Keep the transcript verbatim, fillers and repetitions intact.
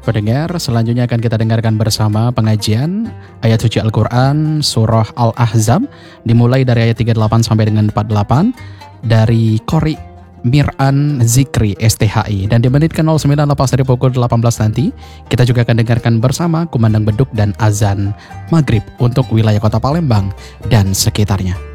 pendengar, selanjutnya akan kita dengarkan bersama pengajian ayat suci Al-Quran Surah Al-Ahzab, dimulai dari ayat tiga puluh delapan sampai dengan empat puluh delapan dari Qori Mir'an Zikri S T H I, dan di menit ke nol sembilan lepas dari pukul delapan belas nanti kita juga akan dengarkan bersama kumandang beduk dan azan maghrib untuk wilayah kota Palembang dan sekitarnya.